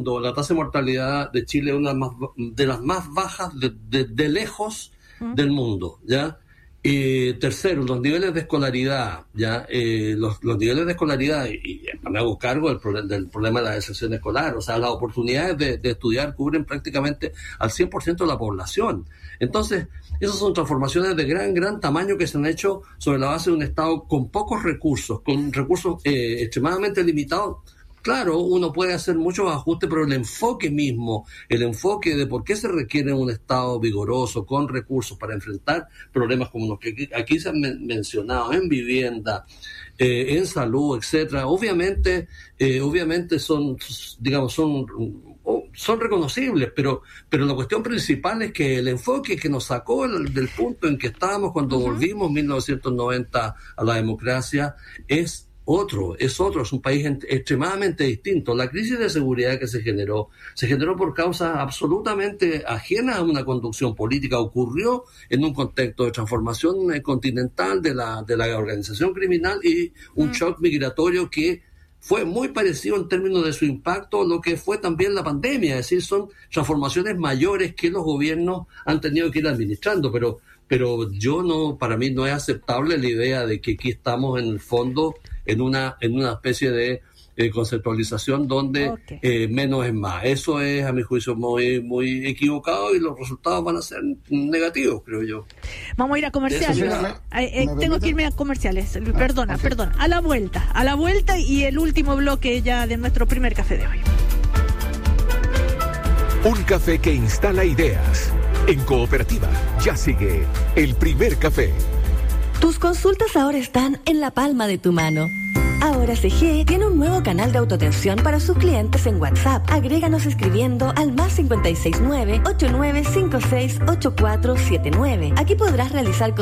Segundo, la tasa de mortalidad de Chile es una de las más bajas de lejos del mundo, ¿ya? Tercero, los niveles de escolaridad, ¿ya? Los niveles de escolaridad, y me hago cargo del problema de la deserción escolar, o sea, las oportunidades de estudiar cubren prácticamente al 100% de la población. Entonces, esas son transformaciones de gran tamaño que se han hecho sobre la base de un Estado con pocos recursos, con recursos extremadamente limitados. Claro, uno puede hacer muchos ajustes, pero el enfoque mismo, el enfoque de por qué se requiere un Estado vigoroso, con recursos para enfrentar problemas como los que aquí se han mencionado, en vivienda, en salud, etcétera, obviamente son reconocibles, pero la cuestión principal es que el enfoque que nos sacó del punto en que estábamos cuando volvimos en 1990 a la democracia es un país extremadamente distinto. La crisis de seguridad que se generó por causas absolutamente ajenas a una conducción política, ocurrió en un contexto de transformación continental de la organización criminal y un shock migratorio que fue muy parecido en términos de su impacto a lo que fue también la pandemia, es decir, son transformaciones mayores que los gobiernos han tenido que ir administrando, pero para mí no es aceptable la idea de que aquí estamos en el fondo en una especie de conceptualización donde menos es más. Eso es, a mi juicio, muy equivocado y los resultados van a ser negativos, creo yo. Vamos a ir a comerciales. Tengo que irme a comerciales. Perdona. A la vuelta y el último bloque ya de nuestro primer café de hoy. Un café que instala ideas. En Cooperativa ya sigue el primer café. Tus consultas ahora están en la palma de tu mano. Ahora CG tiene un nuevo canal de autoatención para sus clientes en WhatsApp. Agréganos escribiendo al +569-8956-8479. Aquí podrás realizar